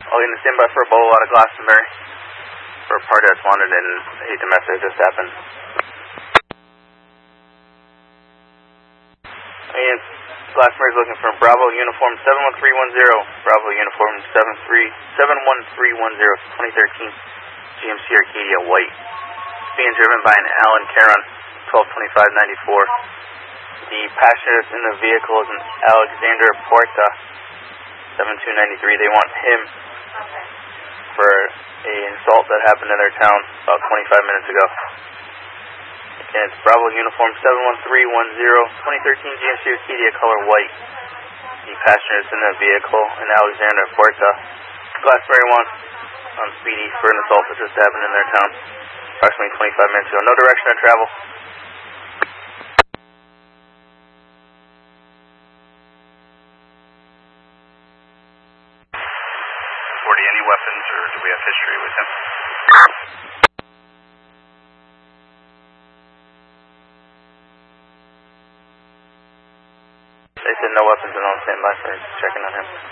I'll get in standby for a bolo out of Glastonbury for a party that's wanted and hate the mess that just happened. And Glastonbury's looking for Bravo Uniform 71310. Bravo Uniform 71310, 2013 GMC Arcadia White. Being driven by an Alan Caron, 122594. The passenger that's in the vehicle is an Alexander Porta, 7293. They want him for an assault that happened in their town about 25 minutes ago. And it's Bravo Uniform 71310, 2013 GMC Arcadia color white. The passenger that's in the vehicle, an Alexander Porta. Glastonbury wants on Speedy for an assault that just happened in their town approximately 25 minutes ago. No direction of travel. 40, any weapons, or do we have history with him? They said no weapons and on standby for checking on him.